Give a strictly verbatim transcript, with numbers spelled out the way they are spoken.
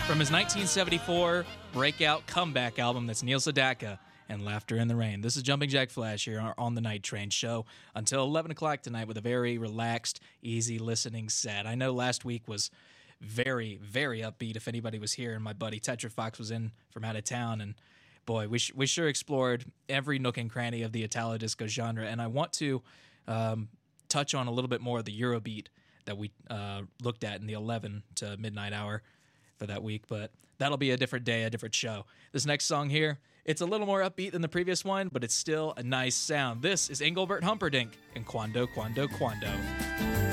From his nineteen seventy-four breakout comeback album, that's Neil Sedaka and Laughter in the Rain. This is Jumping Jack Flash here on the Night Train Show until eleven o'clock tonight with a very relaxed, easy listening set. I know last week was very, very upbeat if anybody was here, and my buddy Tetra Fox was in from out of town, and boy, we, sh- we sure explored every nook and cranny of the Italo disco genre, and I want to um, touch on a little bit more of the Eurobeat that we uh, looked at in the eleven to midnight hour for that week, but that'll be a different day, a different show. This next song here, it's a little more upbeat than the previous one, but it's still a nice sound. This is Engelbert Humperdinck and Quando, Quando, Quando.